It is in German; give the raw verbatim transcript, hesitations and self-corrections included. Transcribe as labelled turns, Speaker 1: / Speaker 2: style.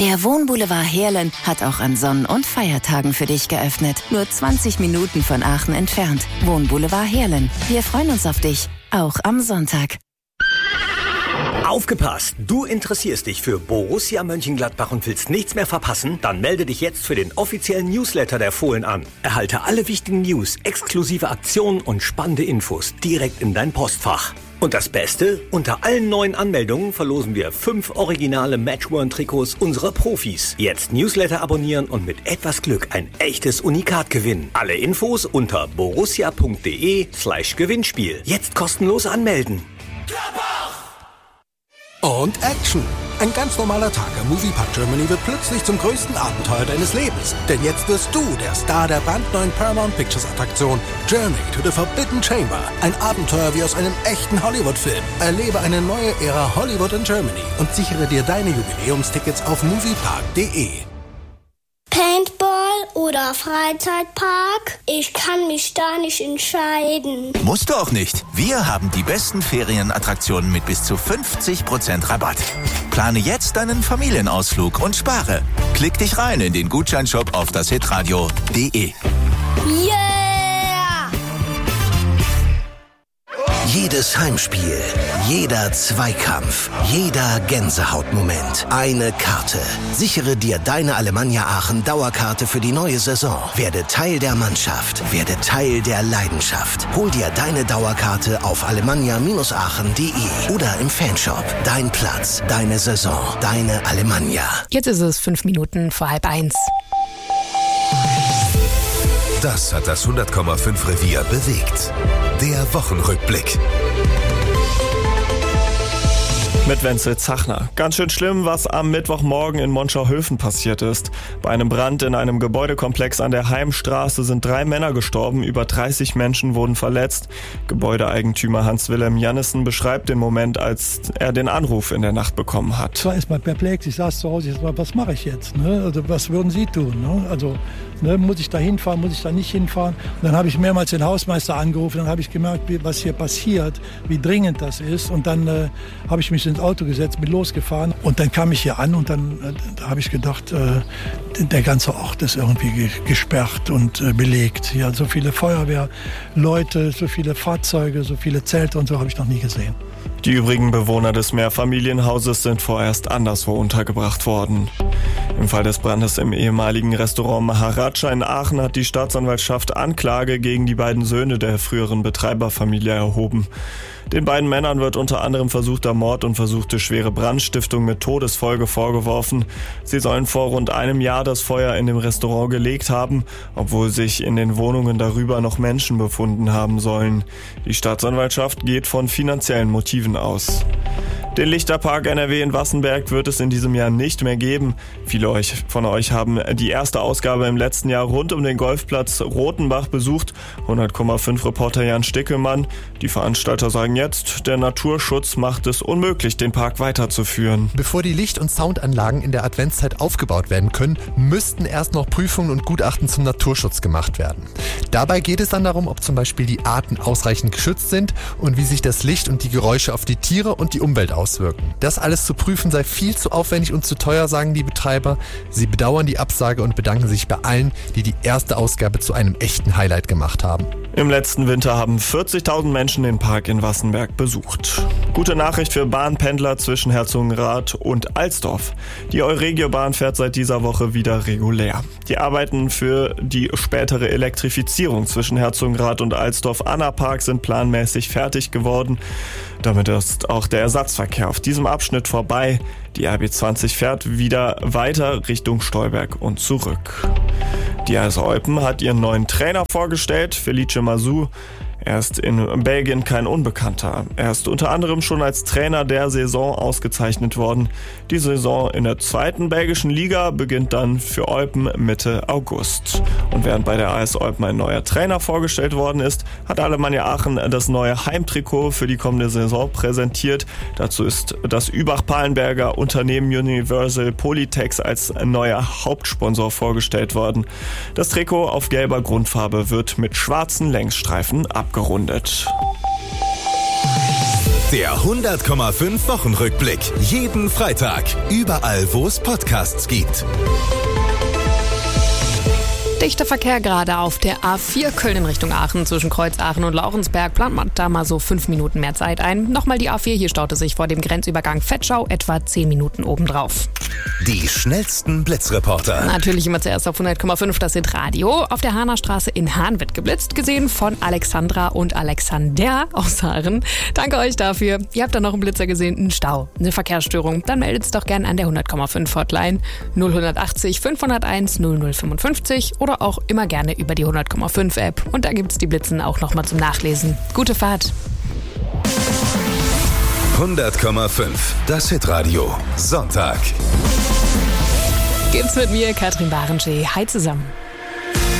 Speaker 1: Der Wohnboulevard Heerlen hat auch an Sonn- und Feiertagen für dich geöffnet. Nur zwanzig Minuten von Aachen entfernt. Wohnboulevard Heerlen. Wir freuen uns auf dich, auch am Sonntag.
Speaker 2: Aufgepasst! Du interessierst dich für Borussia Mönchengladbach und willst nichts mehr verpassen? Dann melde dich jetzt für den offiziellen Newsletter der Fohlen an. Erhalte alle wichtigen News, exklusive Aktionen und spannende Infos direkt in dein Postfach. Und das Beste? Unter allen neuen Anmeldungen verlosen wir fünf originale Matchworn-Trikots unserer Profis. Jetzt Newsletter abonnieren und mit etwas Glück ein echtes Unikat gewinnen. Alle Infos unter borussia.de slash Gewinnspiel. Jetzt kostenlos anmelden.
Speaker 3: Und Action! Ein ganz normaler Tag am Moviepark Germany wird plötzlich zum größten Abenteuer deines Lebens. Denn jetzt wirst du der Star der brandneuen Paramount Pictures Attraktion Journey to the Forbidden Chamber. Ein Abenteuer wie aus einem echten Hollywood-Film. Erlebe eine neue Ära Hollywood in Germany und sichere dir deine Jubiläumstickets auf moviepark punkt de.
Speaker 4: Paintball oder Freizeitpark? Ich kann mich da nicht entscheiden.
Speaker 5: Musst du auch nicht. Wir haben die besten Ferienattraktionen mit bis zu fünfzig Prozent Rabatt. Plane jetzt deinen Familienausflug und spare. Klick dich rein in den Gutscheinshop auf das hitradio punkt de.
Speaker 4: Yeah!
Speaker 6: Jedes Heimspiel, jeder Zweikampf, jeder Gänsehautmoment. Eine Karte. Sichere dir deine Alemannia Aachen Dauerkarte für die neue Saison. Werde Teil der Mannschaft. Werde Teil der Leidenschaft. Hol dir deine Dauerkarte auf alemannia aachen punkt de oder im Fanshop. Dein Platz, deine Saison, deine Alemannia.
Speaker 7: Jetzt ist es fünf Minuten vor halb eins.
Speaker 8: Das hat das hundert Komma fünf Revier bewegt. Der Wochenrückblick.
Speaker 9: Mit Wenzel Zachner. Ganz schön schlimm, was am Mittwochmorgen in Monschau-Höfen passiert ist. Bei einem Brand in einem Gebäudekomplex an der Heimstraße sind drei Männer gestorben, über dreißig Menschen wurden verletzt. Gebäudeeigentümer Hans-Wilhelm Jannissen beschreibt den Moment, als er den Anruf in der Nacht bekommen hat.
Speaker 10: Ich war erstmal perplex, ich saß zu Hause, ich dachte, was mache ich jetzt? Ne? Also, was würden Sie tun? Ne? Also, ne, muss ich da hinfahren, muss ich da nicht hinfahren? Und dann habe ich mehrmals den Hausmeister angerufen, dann habe ich gemerkt, wie, was hier passiert, wie dringend das ist. Und dann äh, habe ich mich ins Auto gesetzt, bin losgefahren und dann kam ich hier an und dann äh, da habe ich gedacht, äh, der ganze Ort ist irgendwie ge- gesperrt und äh, belegt. Hier so viele Feuerwehrleute, so viele Fahrzeuge, so viele Zelte und so habe ich noch nie gesehen.
Speaker 9: Die übrigen Bewohner des Mehrfamilienhauses sind vorerst anderswo untergebracht worden. Im Fall des Brandes im ehemaligen Restaurant Maharaja in Aachen hat die Staatsanwaltschaft Anklage gegen die beiden Söhne der früheren Betreiberfamilie erhoben. Den beiden Männern wird unter anderem versuchter Mord und versuchte schwere Brandstiftung mit Todesfolge vorgeworfen. Sie sollen vor rund einem Jahr das Feuer in dem Restaurant gelegt haben, obwohl sich in den Wohnungen darüber noch Menschen befunden haben sollen. Die Staatsanwaltschaft geht von finanziellen Motiven aus. Den Lichterpark N R W in Wassenberg wird es in diesem Jahr nicht mehr geben. Viele euch, von euch haben die erste Ausgabe im letzten Jahr rund um den Golfplatz Rotenbach besucht. hundert Komma fünf Reporter Jan Stickelmann. Die Veranstalter sagen jetzt, der Naturschutz macht es unmöglich, den Park weiterzuführen.
Speaker 11: Bevor die Licht- und Soundanlagen in der Adventszeit aufgebaut werden können, müssten erst noch Prüfungen und Gutachten zum Naturschutz gemacht werden. Dabei geht es dann darum, ob zum Beispiel die Arten ausreichend geschützt sind und wie sich das Licht und die Geräusche auf die Tiere und die Umwelt auswirken. Auswirken. Das alles zu prüfen sei viel zu aufwendig und zu teuer, sagen die Betreiber. Sie bedauern die Absage und bedanken sich bei allen, die die erste Ausgabe zu einem echten Highlight gemacht haben.
Speaker 9: Im letzten Winter haben vierzigtausend Menschen den Park in Wassenberg besucht. Gute Nachricht für Bahnpendler zwischen Herzogenrath und Alsdorf. Die Euregiobahn fährt seit dieser Woche wieder regulär. Die Arbeiten für die spätere Elektrifizierung zwischen Herzogenrath und Alsdorf-Annapark sind planmäßig fertig geworden. Damit ist auch der Ersatzverkehr auf diesem Abschnitt vorbei. Die R B zwanzig fährt wieder weiter Richtung Stolberg und zurück. Die A S Eupen hat ihren neuen Trainer vorgestellt, Felice Mazou. Er ist in Belgien kein Unbekannter. Er ist unter anderem schon als Trainer der Saison ausgezeichnet worden. Die Saison in der zweiten belgischen Liga beginnt dann für Eupen Mitte August. Und während bei der A S Eupen ein neuer Trainer vorgestellt worden ist, hat Alemannia Aachen das neue Heimtrikot für die kommende Saison präsentiert. Dazu ist das Übach-Palenberger Unternehmen Universal Polytex als neuer Hauptsponsor vorgestellt worden. Das Trikot auf gelber Grundfarbe wird mit schwarzen Längsstreifen abgerundet.
Speaker 8: Der hundert Komma fünf Wochenrückblick. Jeden Freitag. Überall, wo es Podcasts gibt.
Speaker 7: Dichter Verkehr gerade auf der A vier Köln in Richtung Aachen zwischen Kreuz Aachen und Laurensberg. Plant man da mal so fünf Minuten mehr Zeit ein. Nochmal die A vier, hier staute sich vor dem Grenzübergang Vetschau etwa zehn Minuten obendrauf.
Speaker 8: Die schnellsten Blitzreporter.
Speaker 7: Natürlich immer zuerst auf hundert Komma fünf, das sind Radio. Auf der Hahnerstraße in Hahn wird geblitzt, gesehen von Alexandra und Alexander aus Haaren. Danke euch dafür. Ihr habt da noch einen Blitzer gesehen, einen Stau, eine Verkehrsstörung. Dann meldet es doch gerne an der hundert Komma fünf Hotline null achtzig fünfhunderteins null null fünfundfünfzig oder auch immer gerne über die hundert Komma fünf App. Und da gibt's die Blitzen auch nochmal zum Nachlesen. Gute Fahrt.
Speaker 8: hundert Komma fünf, das Hitradio. Sonntag.
Speaker 7: Geht's mit mir, Katrin Barenschee. Hi zusammen.